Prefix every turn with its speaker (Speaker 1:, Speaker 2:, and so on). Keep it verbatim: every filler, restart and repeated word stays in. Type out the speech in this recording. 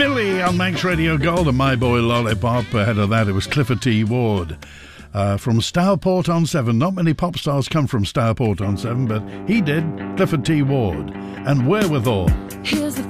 Speaker 1: Millie on Manx Radio Gold and My Boy Lollipop. Ahead of that, it was Clifford T. Ward uh, from Stourport-on-Severn. Not many pop stars come from Stourport-on-Severn, but he did. Clifford T. Ward and Wherewithal.
Speaker 2: Here's the